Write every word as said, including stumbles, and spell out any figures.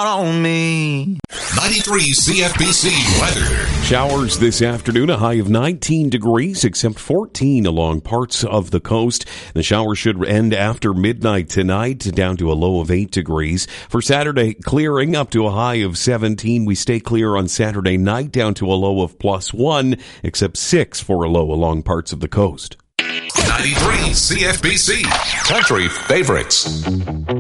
out on me. ninety-three C F B C weather. Showers this afternoon, a high of nineteen degrees, except fourteen along parts of the coast. The showers should end after midnight tonight, down to a low of eight degrees. For Saturday, clearing up to a high of seventeen. We stay clear on Saturday night, down to a low of plus one, except six for a low along parts of the coast. ninety-three C F B C, country favorites.